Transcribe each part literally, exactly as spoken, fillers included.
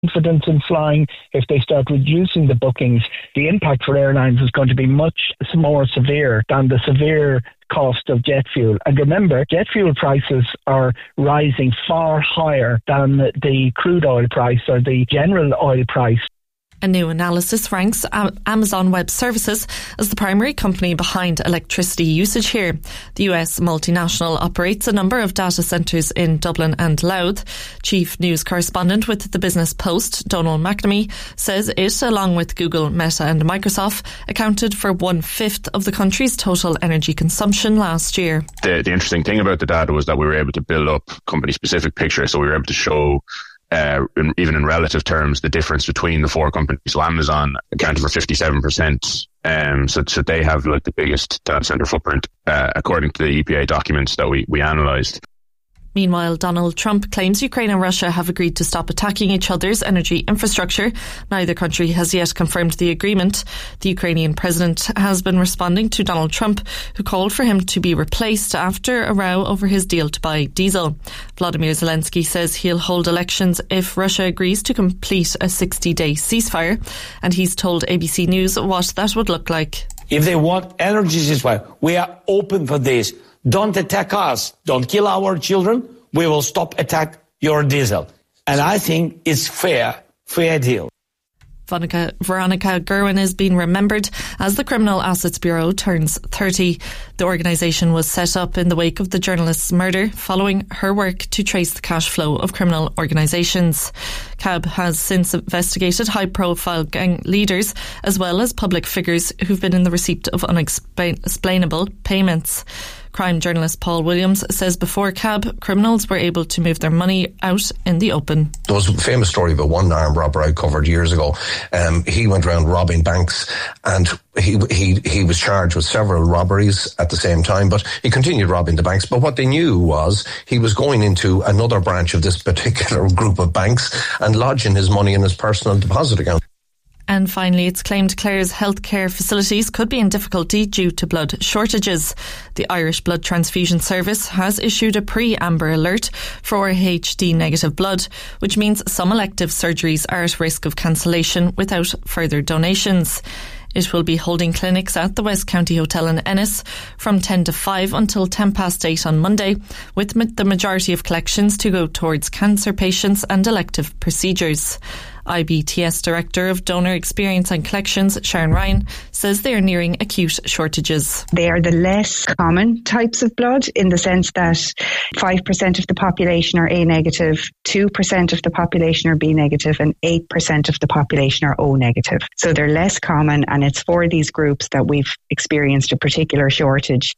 confidence in flying, if they start reducing the bookings, the impact for airlines is going to be much more severe than the severe cost of jet fuel. And remember, jet fuel prices are rising far higher than the crude oil price or the general oil price. A new analysis ranks Amazon Web Services as the primary company behind electricity usage here. The U S multinational operates a number of data centres in Dublin and Louth. Chief News Correspondent with the Business Post, Donald McNamee, says it, along with Google, Meta and Microsoft, accounted for one-fifth of the country's total energy consumption last year. The, the interesting thing about the data was that we were able to build up company-specific pictures, so we were able to show Uh, in, even in relative terms, the difference between the four companies. So Amazon accounted for fifty-seven percent. Um, so, so they have like the biggest data center footprint, uh, according to the E P A documents that we, we analysed. Meanwhile, Donald Trump claims Ukraine and Russia have agreed to stop attacking each other's energy infrastructure. Neither country has yet confirmed the agreement. The Ukrainian president has been responding to Donald Trump, who called for him to be replaced after a row over his deal to buy diesel. Vladimir Zelensky says he'll hold elections if Russia agrees to complete a sixty-day ceasefire, and he's told A B C News what that would look like. If they want energy ceasefire, we are open for this. Don't attack us. Don't kill our children. We will stop attack your diesel. And I think it's fair, fair deal. Veronica, Veronica Gerwin is being remembered as the Criminal Assets Bureau turns thirty. The organisation was set up in the wake of the journalist's murder, following her work to trace the cash flow of criminal organisations. C A B has since investigated high-profile gang leaders as well as public figures who've been in the receipt of unexplainable payments. Crime journalist Paul Williams says before C A B, criminals were able to move their money out in the open. There was a famous story about one armed robber I covered years ago. Um, he went around robbing banks, and he he he was charged with several robberies at the same time, but he continued robbing the banks. But what they knew was he was going into another branch of this particular group of banks and lodging his money in his personal deposit account. And finally, it's claimed Clare's healthcare facilities could be in difficulty due to blood shortages. The Irish Blood Transfusion Service has issued a pre-amber alert for H D negative blood, which means some elective surgeries are at risk of cancellation without further donations. It will be holding clinics at the West County Hotel in Ennis from ten to five until ten past eight on Monday, with the majority of collections to go towards cancer patients and elective procedures. I B T S Director of Donor Experience and Collections, Sharon Ryan, says they are nearing acute shortages. They are the less common types of blood in the sense that five percent of the population are A negative, two percent of the population are B negative, and eight percent of the population are O negative. So they're less common, and it's for these groups that we've experienced a particular shortage.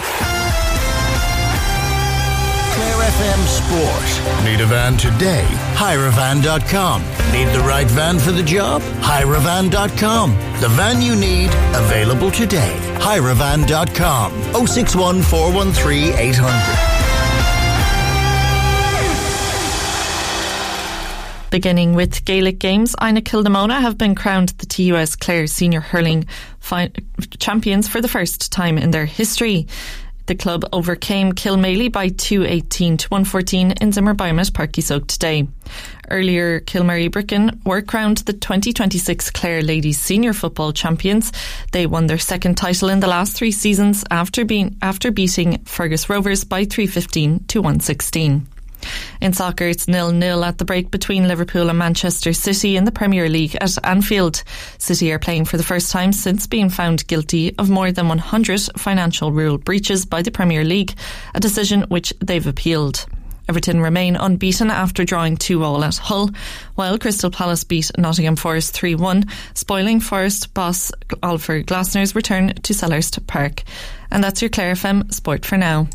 F M Sport. Need a van today? Hyravan dot com. Need the right van for the job? Hyravan dot com. The van you need, available today. Hyravan dot com. oh six one, four one three, eight hundred. Beginning with Gaelic games, Ina Kildamona have been crowned the T U S Clare Senior Hurling fi- champions for the first time in their history. The club overcame Kilmaley by two eighteen to one fourteen in Zimmer Biomet Páirc Uí Chaoimh today. Earlier, Kilmary Bricken were crowned the twenty twenty-six Clare Ladies Senior Football Champions. They won their second title in the last three seasons after being after beating Fergus Rovers by three fifteen to one sixteen. In soccer, it's nil nil at the break between Liverpool and Manchester City in the Premier League at Anfield. City are playing for the first time since being found guilty of more than one hundred financial rule breaches by the Premier League, a decision which they've appealed. Everton remain unbeaten after drawing two all at Hull, while Crystal Palace beat Nottingham Forest three one, spoiling Forest boss Oliver Glasner's return to Selhurst Park. And that's your Clare F M Sport for now.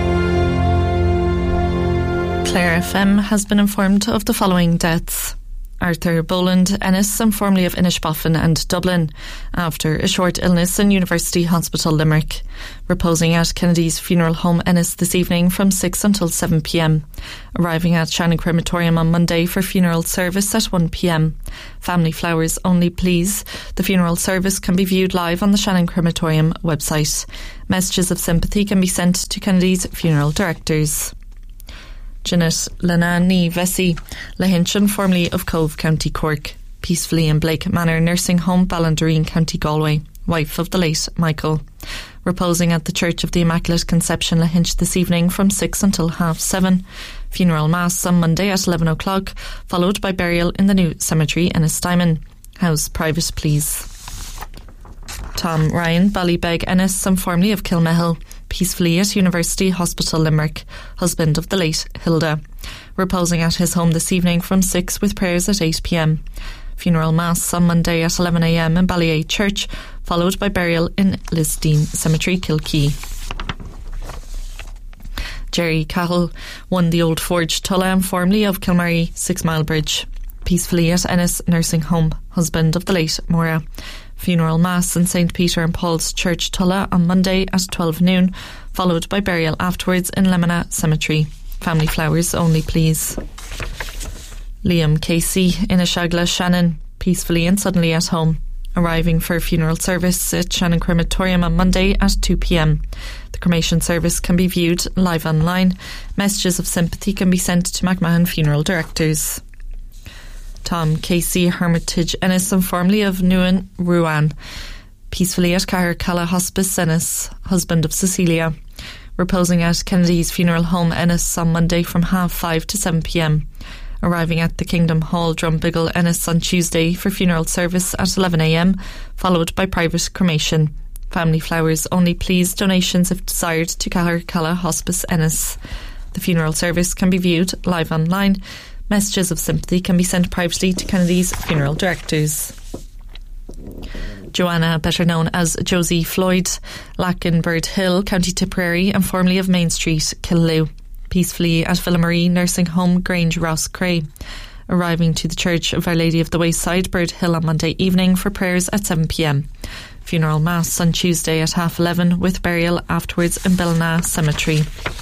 Clare F M has been informed of the following deaths. Arthur Boland Ennis, and formerly of Inishbofin and Dublin, after a short illness in University Hospital Limerick. Reposing at Kennedy's Funeral Home Ennis this evening from six until seven p.m. Arriving at Shannon Crematorium on Monday for funeral service at one p.m. Family flowers only, please. The funeral service can be viewed live on the Shannon Crematorium website. Messages of sympathy can be sent to Kennedy's funeral directors. Janet Lenani Vesey Lahinchin, formerly of Cove, County Cork, peacefully in Blake Manor Nursing Home, Ballandureen, County Galway, wife of the late Michael. Reposing at the Church of the Immaculate Conception Lahinch this evening from six until half seven. Funeral Mass on Monday at eleven o'clock, followed by burial in the new cemetery in Ennistimon. House private, please. Tom Ryan Ballybeg Ennis, and formerly of Kilmehel, peacefully at University Hospital Limerick, husband of the late Hilda. Reposing at his home this evening from six with prayers at eight p.m. Funeral Mass on Monday at eleven a.m. in Ballyea Church, followed by burial in Lisdean Cemetery, Kilkee. Jerry Cahill won the Old Forge Tulla, and formerly of Kilmary Six Mile Bridge, peacefully at Ennis Nursing Home, husband of the late Maura. Funeral Mass in Saint Peter and Paul's Church Tulla on Monday at twelve noon, followed by burial afterwards in Lemona Cemetery. Family flowers only, please. Liam Casey in Ashagla Shannon, peacefully and suddenly at home, arriving for a funeral service at Shannon Crematorium on Monday at two p.m. The cremation service can be viewed live online. Messages of sympathy can be sent to McMahon Funeral Directors. Tom Casey Hermitage Ennis, and formerly of Newan Ruan, peacefully at Cahercalla Hospice Ennis, husband of Cecilia. Reposing at Kennedy's Funeral Home Ennis on Monday from half five to seven p.m. Arriving at the Kingdom Hall Drumbiggle Ennis on Tuesday for funeral service at eleven a.m, followed by private cremation. Family flowers only, please. Donations if desired to Cahercalla Hospice Ennis. The funeral service can be viewed live online. Messages of sympathy can be sent privately to Kennedy's funeral directors. Joanna, better known as Josie Floyd, Lackenbird Hill, County Tipperary, and formerly of Main Street, Killaloe, peacefully at Villamarie Nursing Home, Grange Ross Cray. Arriving to the Church of Our Lady of the Wayside, Bird Hill, on Monday evening for prayers at seven p.m. Funeral Mass on Tuesday at half eleven, with burial afterwards in Billna Cemetery.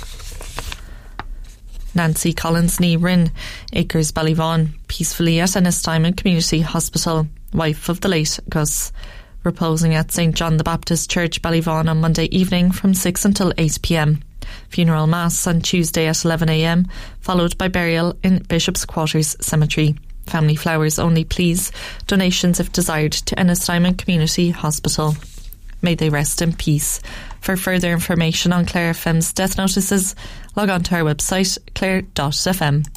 Nancy Collins Ní Rin, Acres Ballyvaughan, peacefully at Ennistimon Community Hospital, wife of the late Gus. Reposing at Saint John the Baptist Church, Ballyvaughan, on Monday evening from six until eight p.m. Funeral Mass on Tuesday at eleven a.m, followed by burial in Bishop's Quarters Cemetery. Family flowers only, please. Donations if desired to Ennistimon Community Hospital. May they rest in peace. For further information on Clare F M's death notices, log on to our website, clare dot f m.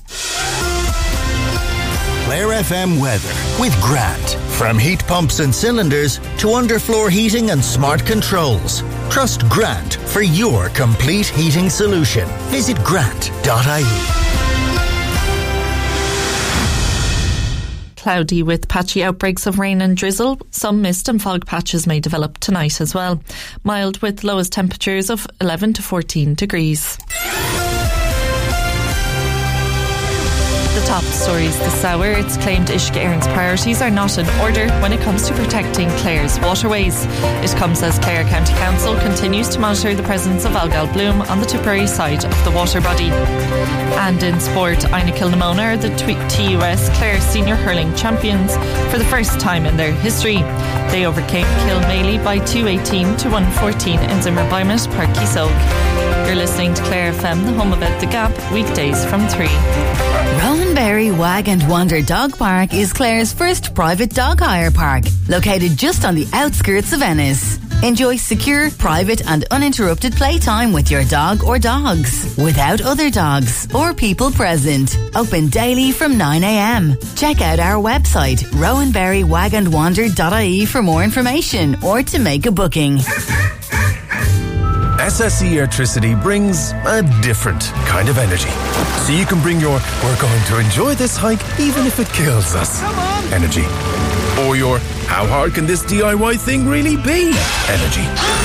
Clare F M weather with Grant. From heat pumps and cylinders to underfloor heating and smart controls. Trust Grant for your complete heating solution. Visit grant dot I E. Cloudy with patchy outbreaks of rain and drizzle. Some mist and fog patches may develop tonight as well. Mild with lowest temperatures of eleven to fourteen degrees. The top stories this hour. It's claimed Uisce Éireann's priorities are not in order when it comes to protecting Clare's waterways. It comes as Clare County Council continues to monitor the presence of algal bloom on the Tipperary side of the water body. And in sport, Ina Kilnamona are the T U S Clare Senior Hurling Champions for the first time in their history. They overcame Kilmaley by two eighteen to one fourteen in Zimmer-Beimet, Páirc Uí Soga. You're listening to Clare F M, the home of At The Gap, weekdays from three. Rowan Berry Wag and Wander Dog Park is Clare's first private dog hire park, located just on the outskirts of Ennis. Enjoy secure, private and uninterrupted playtime with your dog or dogs, without other dogs or people present. Open daily from nine a.m. Check out our website, rowan berry wag and wander dot I E, for more information or to make a booking. S S E Airtricity brings a different kind of energy. So you can bring your, we're going to enjoy this hike even if it kills us, energy. Or your, how hard can this D I Y thing really be, energy.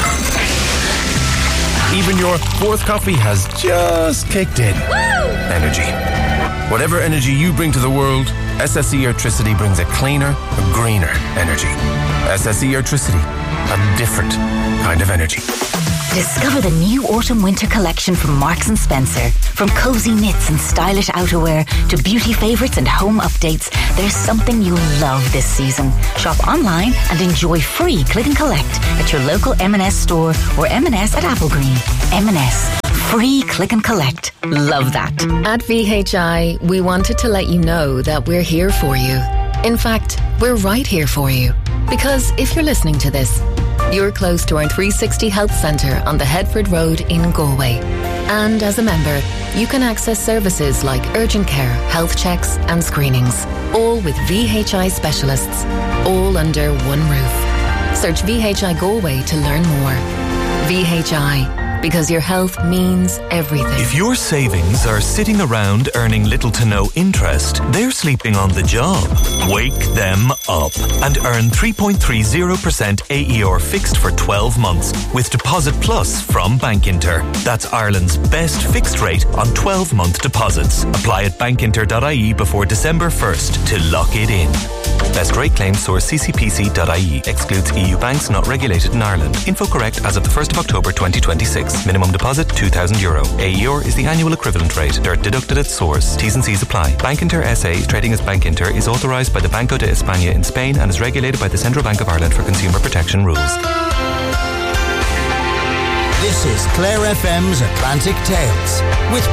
Even your fourth coffee has just kicked in, energy. Whatever energy you bring to the world, S S E Electricity brings a cleaner, a greener energy. S S E Electricity, a different kind of energy. Discover the new autumn-winter collection from Marks and Spencer. From cozy knits and stylish outerwear to beauty favourites and home updates, there's something you'll love this season. Shop online and enjoy free click and collect at your local M and S store or M and S at Applegreen. M and S. Free click and collect. Love that. At V H I, we wanted to let you know that we're here for you. In fact, we're right here for you. Because if you're listening to this, you're close to our three sixty Health Centre on the Headford Road in Galway. And as a member, you can access services like urgent care, health checks and screenings, all with V H I specialists, all under one roof. Search V H I Galway to learn more. V H I, because your health means everything. If your savings are sitting around earning little to no interest, they're sleeping on the job. Wake them up and earn three point three zero percent A E R fixed for twelve months with Deposit Plus from Bankinter. That's Ireland's best fixed rate on twelve-month deposits. Apply at bankinter dot I E before December first to lock it in. Best rate claim source c c p c dot I E. Excludes E U banks not regulated in Ireland. Info correct as of the first of October twenty twenty-six. Minimum deposit two thousand euro. A E R is the annual equivalent rate. Dirt deducted at source. T's and C's apply. Bankinter S A, trading as Bankinter, is authorised by the Banco de España in Spain and is regulated by the Central Bank of Ireland for consumer protection rules. This is Clare F M's Atlantic Tales with